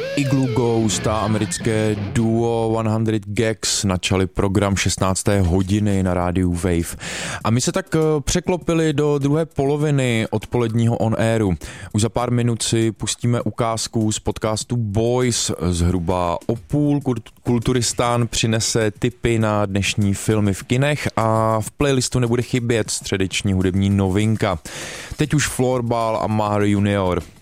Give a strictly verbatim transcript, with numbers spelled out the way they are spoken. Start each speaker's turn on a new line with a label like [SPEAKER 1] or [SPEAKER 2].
[SPEAKER 1] Igloo Ghost a americké duo sto Gags načali program šestnácté hodiny na rádiu Wave. A my se tak překlopili do druhé poloviny odpoledního on-airu. Už za pár minut si pustíme ukázku z podcastu Boys. Zhruba o půl Kulturistán přinese tipy na dnešní filmy v kinech a v playlistu nebude chybět středeční hudební novinka. Teď už Floorball a Maher junior